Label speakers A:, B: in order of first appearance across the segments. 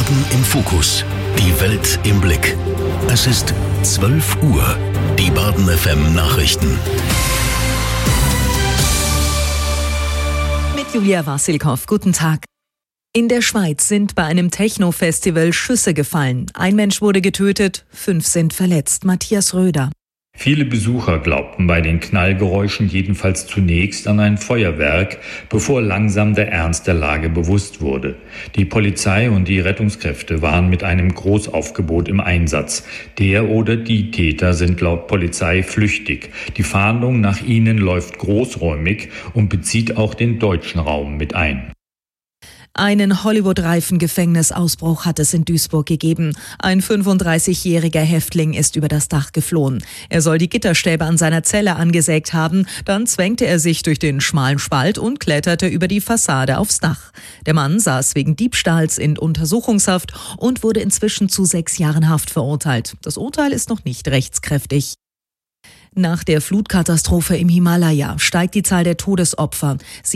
A: Baden im Fokus. Die Welt im Blick. Es ist 12 Uhr. Die Baden FM Nachrichten.
B: Mit Julia Wassilkow. Guten Tag. In der Schweiz sind bei einem Techno-Festival Schüsse gefallen. Ein Mensch wurde getötet, 5 sind verletzt. Matthias Röder.
C: Viele Besucher glaubten bei den Knallgeräuschen jedenfalls zunächst an ein Feuerwerk, bevor langsam der Ernst der Lage bewusst wurde. Die Polizei und die Rettungskräfte waren mit einem Großaufgebot im Einsatz. Der oder die Täter sind laut Polizei flüchtig. Die Fahndung nach ihnen läuft großräumig und bezieht auch den deutschen Raum mit ein.
B: Einen Hollywood-reifen Gefängnisausbruch hat es in Duisburg gegeben. Ein 35-jähriger Häftling ist über das Dach geflohen. Er soll die Gitterstäbe an seiner Zelle angesägt haben. Dann zwängte er sich durch den schmalen Spalt und kletterte über die Fassade aufs Dach. Der Mann saß wegen Diebstahls in Untersuchungshaft und wurde inzwischen zu 6 Jahren Haft verurteilt. Das Urteil ist noch nicht rechtskräftig. Nach der Flutkatastrophe im Himalaya steigt die Zahl der Todesopfer.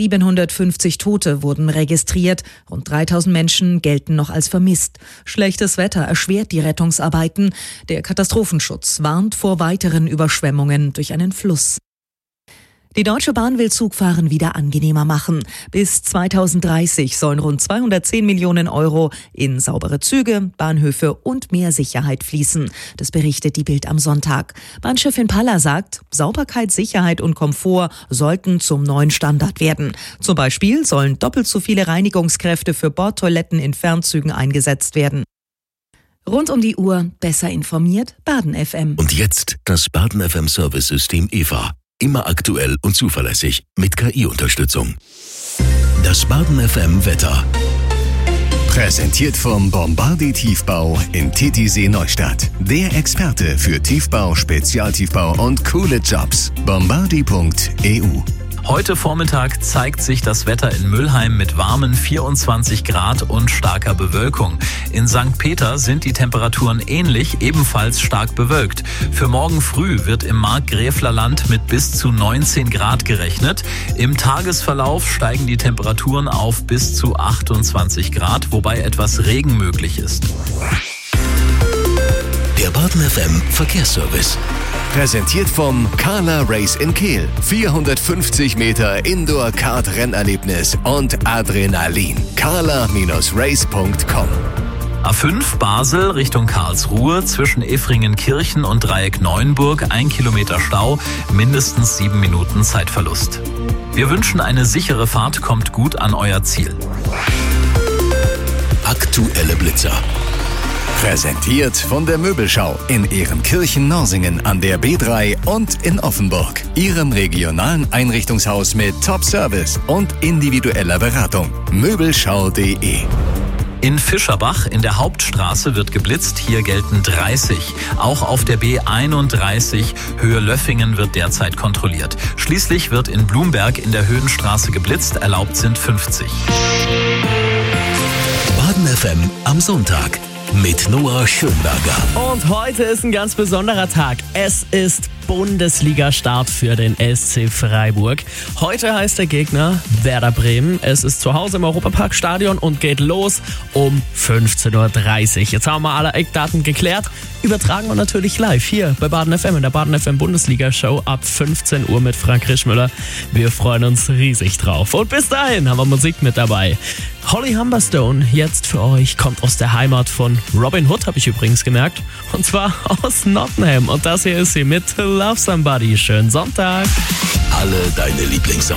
B: 750 Tote wurden registriert. Rund 3000 Menschen gelten noch als vermisst. Schlechtes Wetter erschwert die Rettungsarbeiten. Der Katastrophenschutz warnt vor weiteren Überschwemmungen durch einen Fluss. Die Deutsche Bahn will Zugfahren wieder angenehmer machen. Bis 2030 sollen rund 210 Millionen Euro in saubere Züge, Bahnhöfe und mehr Sicherheit fließen. Das berichtet die Bild am Sonntag. Bahnchefin Paller sagt, Sauberkeit, Sicherheit und Komfort sollten zum neuen Standard werden. Zum Beispiel sollen doppelt so viele Reinigungskräfte für Bordtoiletten in Fernzügen eingesetzt werden. Rund um die Uhr besser informiert, Baden FM.
A: Und jetzt das Baden FM Service-System EVA. Immer aktuell und zuverlässig mit KI-Unterstützung. Das Baden FM Wetter.
D: Präsentiert vom Bombardier Tiefbau in Titisee Neustadt. Der Experte für Tiefbau, Spezialtiefbau und coole Jobs. Bombardier.eu.
E: Heute Vormittag zeigt sich das Wetter in Mülheim mit warmen 24 Grad und starker Bewölkung. In St. Peter sind die Temperaturen ähnlich, ebenfalls stark bewölkt. Für morgen früh wird im Markgräflerland mit bis zu 19 Grad gerechnet. Im Tagesverlauf steigen die Temperaturen auf bis zu 28 Grad, wobei etwas Regen möglich ist.
A: Der Baden FM Verkehrsservice.
D: Präsentiert vom Carla Race in Kehl. 450 Meter Indoor-Kart-Rennerlebnis und Adrenalin. carla-race.com.
E: A5 Basel Richtung Karlsruhe zwischen Effringenkirchen und Dreieck Neuenburg 1 Kilometer Stau, mindestens 7 Minuten Zeitverlust. Wir wünschen eine sichere Fahrt, kommt gut an euer Ziel.
A: Aktuelle Blitzer.
D: Präsentiert von der Möbelschau in Ehrenkirchen-Norsingen an der B3 und in Offenburg. Ihrem regionalen Einrichtungshaus mit Top-Service und individueller Beratung. Möbelschau.de.
E: In Fischerbach in der Hauptstraße wird geblitzt, hier gelten 30. Auch auf der B31 Höhe Löffingen wird derzeit kontrolliert. Schließlich wird in Blumberg in der Höhenstraße geblitzt, erlaubt sind 50.
A: Baden FM am Sonntag mit Noah Schönberger.
F: Und heute ist ein ganz besonderer Tag. Es ist Bundesliga-Start für den SC Freiburg. Heute heißt der Gegner Werder Bremen. Es ist zu Hause im Europaparkstadion und geht los um 15.30 Uhr. Jetzt haben wir alle Eckdaten geklärt. Übertragen wir natürlich live hier bei Baden FM in der Baden FM Bundesliga-Show ab 15 Uhr mit Frank Rischmüller. Wir freuen uns riesig drauf. Und bis dahin haben wir Musik mit dabei. Holly Humberstone jetzt für euch, kommt aus der Heimat von Robin Hood, habe ich übrigens gemerkt. Und zwar aus Nottingham. Und das hier ist sie mit Love Somebody. Schönen Sonntag.
A: Alle deine Lieblingssongs.